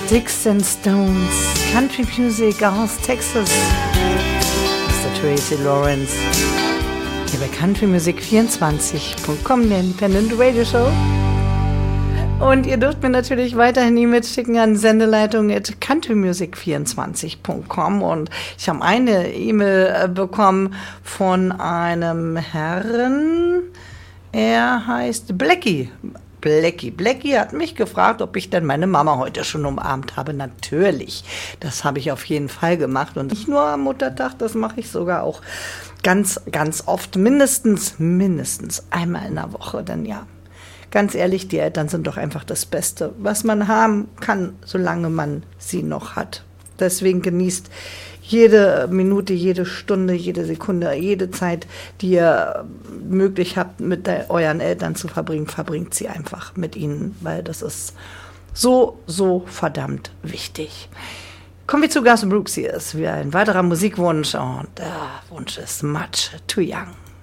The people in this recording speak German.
Sticks and Stones, Country Music aus Texas. Mr. Tracy Lawrence. Hier bei countrymusic24.com, der Independent Radio Show. Und ihr dürft mir natürlich weiterhin E-Mails schicken an sendeleitung@countrymusic24.com. Und ich habe eine E-Mail bekommen von einem Herrn. Er heißt Blackie. Blackie hat mich gefragt, ob ich denn meine Mama heute schon umarmt habe. Natürlich, das habe ich auf jeden Fall gemacht. Und nicht nur am Muttertag, das mache ich sogar auch ganz, ganz oft. Mindestens einmal in der Woche. Denn ja, ganz ehrlich, die Eltern sind doch einfach das Beste, was man haben kann, solange man sie noch hat. Deswegen genießt jede Minute, jede Stunde, jede Sekunde, jede Zeit, die ihr möglich habt, mit euren Eltern zu verbringen, verbringt sie einfach mit ihnen, weil das ist so verdammt wichtig. Kommen wir zu Garth Brooks. Hier ist wieder ein weiterer Musikwunsch und der Wunsch ist Much Too Young.